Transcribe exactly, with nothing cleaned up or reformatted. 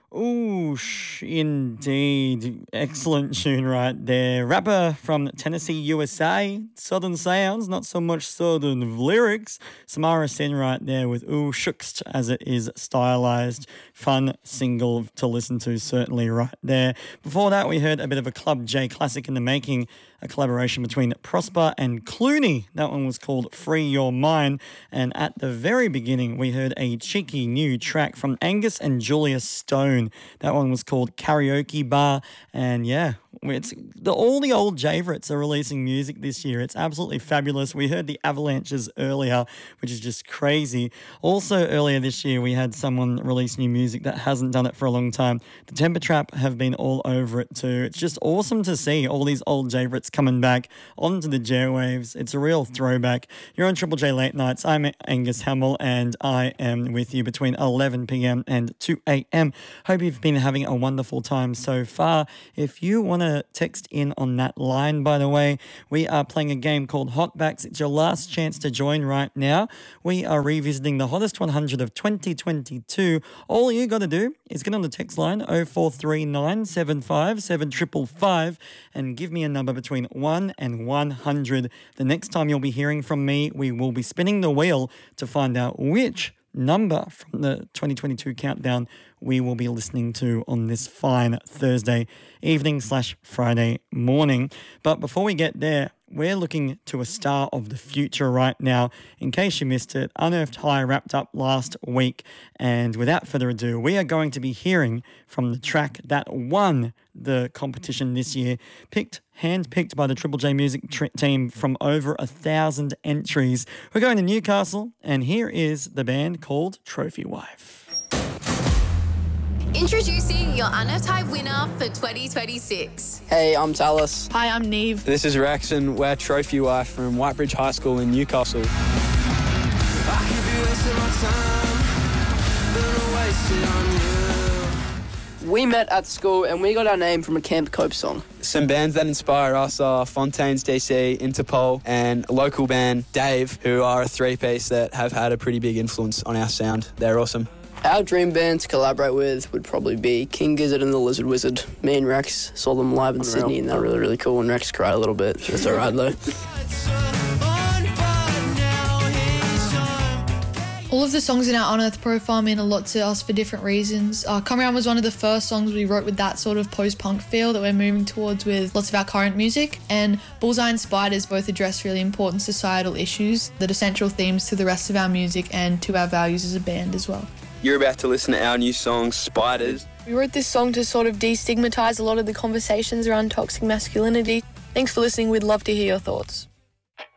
Ooh, sh- indeed. Excellent tune right there. Rapper from Tennessee, U S A. Southern sounds, not so much southern lyrics. Samara Sin right there with Ooh Shukst, as it is stylized. Fun single to listen to, certainly right there. Before that, we heard a bit of a Club J classic in the making, a collaboration between Prosper and Clooney. That one was called Free Your Mind. And at the very beginning, we heard a cheeky new track from Angus and Julia Stone. That one was called Karaoke Bar. And yeah, it's the, all the old Javorites are releasing music this year. It's absolutely fabulous. We heard the Avalanches earlier, which is just crazy. Also earlier this year, we had someone release new music that hasn't done it for a long time. The Temper Trap have been all over it too. It's just awesome to see all these old Javorites coming back onto the airwaves. It's a real throwback. You're on Triple J Late Nights. I'm Angus Hamill and I am with you between eleven p.m. and two a.m. Hope you've been having a wonderful time so far. If you want to text in on that line, by the way, we are playing a game called Hotbacks. It's your last chance to join right now. We are revisiting the hottest one hundred of twenty twenty-two. All you got to do is get on the text line oh four three nine, seven five seven, five five five and give me a number between one and one hundred. The next time you'll be hearing from me, we will be spinning the wheel to find out which number from the twenty twenty-two countdown we will be listening to on this fine Thursday evening slash Friday morning. But before we get there, we're looking to a star of the future right now. In case you missed it, Unearthed High wrapped up last week. And without further ado, we are going to be hearing from the track that won the competition this year, picked, hand-picked by the Triple J Music tr- team from over a thousand entries. We're going to Newcastle, and here is the band called Trophy Wife. Introducing your Unearthed High winner for twenty twenty-six. Hey, I'm Talis. Hi, I'm Neve. This is Rex and we're Trophy Wife from Whitebridge High School in Newcastle. I could be wasting my time, but I'm wasting on you. We met at school and we got our name from a Camp Cope song. Some bands that inspire us are Fontaines D C, Interpol, and a local band, Dave, who are a three-piece that have had a pretty big influence on our sound. They're awesome. Our dream band to collaborate with would probably be King Gizzard and the Lizard Wizard. Me and Rex saw them live in Sydney and they're really, really cool, and Rex cried a little bit. It's alright though. All of the songs in our Unearthed profile mean a lot to us for different reasons. Uh, Come Around was one of the first songs we wrote with that sort of post-punk feel that we're moving towards with lots of our current music. And Bullseye and Spiders both address really important societal issues that are central themes to the rest of our music and to our values as a band as well. You're about to listen to our new song, Spiders. We wrote this song to sort of destigmatise a lot of the conversations around toxic masculinity. Thanks for listening. We'd love to hear your thoughts.